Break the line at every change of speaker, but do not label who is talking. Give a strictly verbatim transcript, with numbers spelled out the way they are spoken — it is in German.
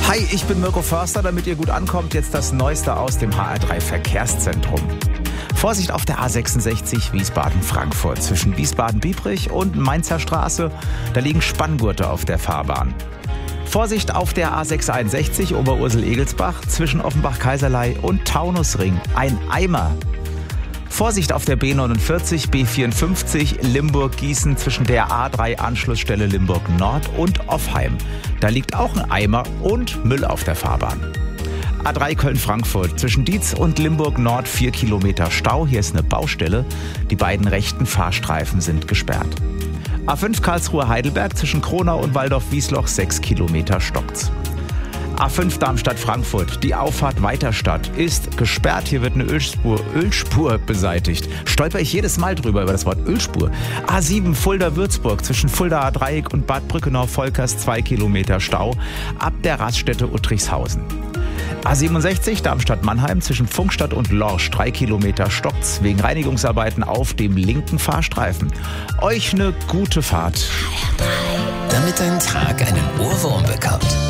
Hi, ich bin Mirko Förster. Damit ihr gut ankommt, jetzt das Neueste aus dem H R drei Verkehrszentrum. Vorsicht auf der A sechsundsechzig Wiesbaden-Frankfurt zwischen Wiesbaden-Biebrich und Mainzer Straße. Da liegen Spanngurte auf der Fahrbahn. Vorsicht auf der A sechshunderteinundsechzig Oberursel-Egelsbach zwischen Offenbach-Kaiserlei und Taunusring. Ein Eimer. Vorsicht auf der B neunundvierzig B vierundfünfzig Limburg-Gießen zwischen der A drei Anschlussstelle Limburg Nord und Offheim. Da liegt auch ein Eimer und Müll auf der Fahrbahn. A drei Köln-Frankfurt zwischen Dietz und Limburg Nord vier Kilometer Stau. Hier ist eine Baustelle. Die beiden rechten Fahrstreifen sind gesperrt. A fünf Karlsruhe-Heidelberg zwischen Kronau und Waldorf-Wiesloch sechs Kilometer stockt's. A fünf Darmstadt-Frankfurt, die Auffahrt Weiterstadt ist gesperrt. Hier wird eine Ölspur, Ölspur beseitigt. Stolper ich jedes Mal drüber über das Wort Ölspur. A sieben Fulda-Würzburg zwischen Fulda-Dreieck und Bad Brückenau-Volkers zwei Kilometer Stau ab der Raststätte Uttrichshausen. A siebenundsechzig Darmstadt-Mannheim zwischen Pfungstadt und Lorsch drei Kilometer stockt's wegen Reinigungsarbeiten auf dem linken Fahrstreifen. Euch eine gute Fahrt.
Damit dein Tag einen Ohrwurm bekommt.